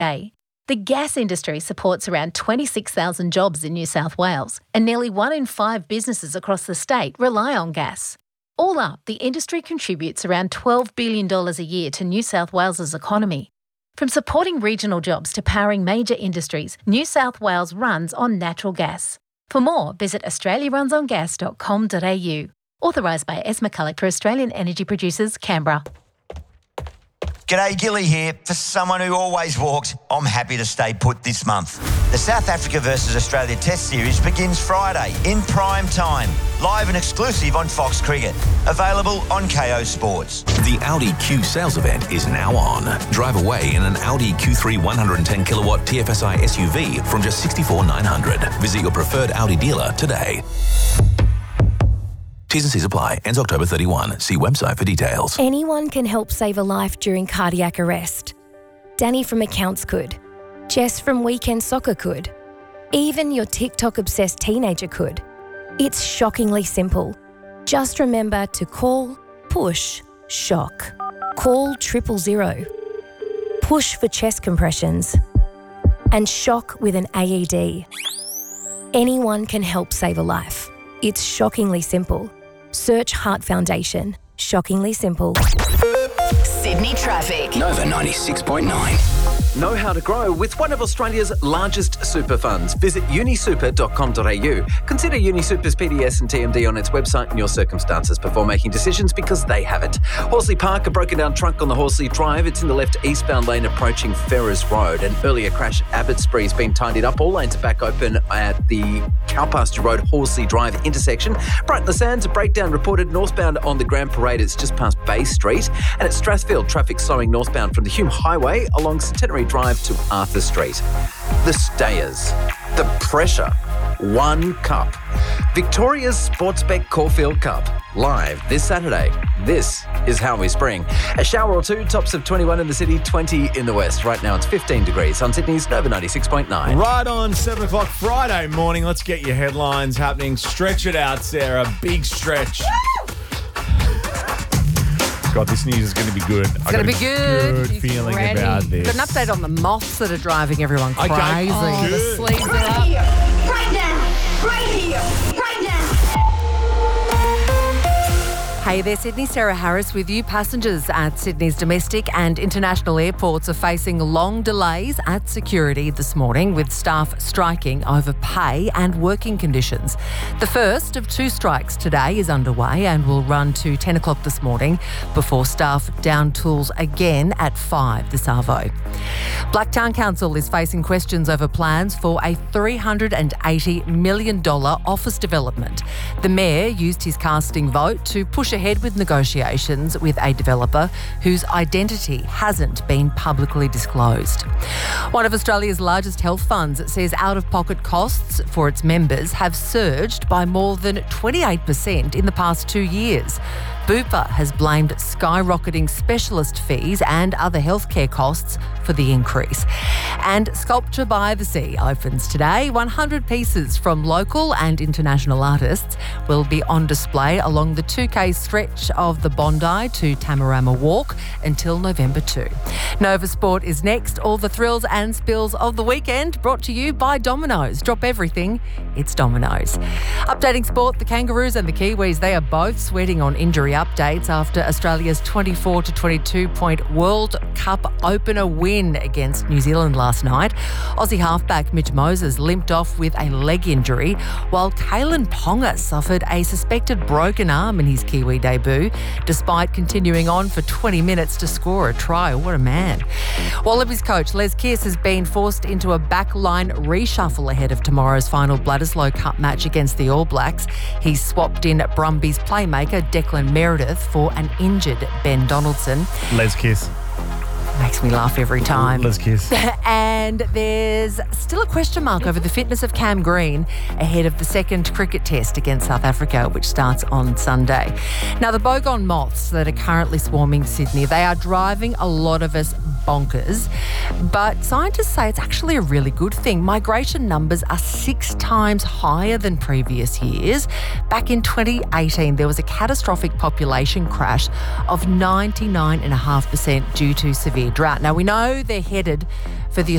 day. The gas industry supports around 26,000 jobs in New South Wales, and nearly 1 in 5 businesses across the state rely on gas. All up, the industry contributes around $12 billion a year to New South Wales's economy. From supporting regional jobs to powering major industries, New South Wales runs on natural gas. For more, visit australiarunsongas.com.au. Authorised by ESMA Collector, Australian Energy Producers, Canberra. G'day, Gilly here. For someone who always walks, I'm happy to stay put this month. The South Africa versus Australia Test Series begins Friday in prime time. Live and exclusive on Fox Cricket. Available on KO Sports. The Audi Q sales event is now on. Drive away in an Audi Q3 110 kilowatt TFSI SUV from just $64,900. Visit your preferred Audi dealer today. T's and C's apply. Ends October 31. See website for details. Anyone can help save a life during cardiac arrest. Danny from Accounts could. Jess from Weekend Soccer could. Even your TikTok-obsessed teenager could. It's shockingly simple. Just remember to call, push, shock. Call 000. Push for chest compressions. And shock with an AED. Anyone can help save a life. It's shockingly simple. Search Heart Foundation. Shockingly simple. Sydney traffic. Nova 96.9. Know how to grow with one of Australia's largest super funds. Visit unisuper.com.au. Consider Unisuper's PDS and TMD on its website and your circumstances before making decisions, because they have it. Horsley Park, a broken down trunk on the Horsley Drive. It's in the left eastbound lane approaching Ferrers Road. An earlier crash at Abbotsbury has been tidied up. All lanes are back open at the Cowpasture Road Horsley Drive intersection. Brighton Le Sands, a breakdown reported northbound on the Grand Parade. It's just past Bay Street. And at Strathfield, traffic slowing northbound from the Hume Highway along Centenary Drive to Arthur Street. The Stayers. The pressure. One cup. Victoria's Sportsbet Caulfield Cup. Live this Saturday. This is how we spring. A shower or two, tops of 21 in the city, 20 in the west. Right now it's 15 degrees on Sydney's Nova 96.9. Right on 7 o'clock Friday morning. Let's get your headlines happening. Stretch it out, Sarah. Big stretch. God, this news is going to be good. It's going to be good. Good feeling about this. Got an update on the moths that are driving everyone crazy. Okay. Oh, the sleeves are up. Here, right now, right here, right now. Hey there, Sydney. Sarah Harris with you. Passengers at Sydney's domestic and international airports are facing long delays at security this morning, with staff striking over pay and working conditions. The first of 2 strikes today is underway and will run to 10 o'clock this morning before staff down tools again at 5 this arvo. Blacktown Council is facing questions over plans for a $380 million office development. The Mayor used his casting vote to push ahead with negotiations with a developer whose identity hasn't been publicly disclosed. One of Australia's largest health funds says out-of-pocket costs for its members have surged by more than 28% in the past 2 years. Bupa has blamed skyrocketing specialist fees and other healthcare costs for the increase. And Sculpture by the Sea opens today. 100 pieces from local and international artists will be on display along the 2K stretch of the Bondi to Tamarama Walk until November 2. Nova Sport is next. All the thrills and spills of the weekend brought to you by Domino's. Drop everything, it's Domino's. Updating sport, the Kangaroos and the Kiwis, they are both sweating on injury updates after Australia's 24-22 point World Cup opener win against New Zealand last night. Aussie halfback Mitch Moses limped off with a leg injury, while Kalen Ponga suffered a suspected broken arm in his Kiwi debut, despite continuing on for 20 minutes to score a try. What a man. Wallabies coach Les Kiss has been forced into a backline reshuffle ahead of tomorrow's final Bledisloe Cup match against the All Blacks. He's swapped in Brumbies playmaker Declan Meredith for an injured Ben Donaldson. Les Kiss. Makes me laugh every time. Les Kiss. And there's still a question mark over the fitness of Cam Green ahead of the second cricket test against South Africa, which starts on Sunday. Now, the Bogon moths that are currently swarming Sydney, they are driving a lot of us bonkers, but scientists say it's actually a really good thing. Migration numbers are 6 times higher than previous years. Back in 2018, there was a catastrophic population crash of 99.5% due to severe drought. Now, we know they're headed for the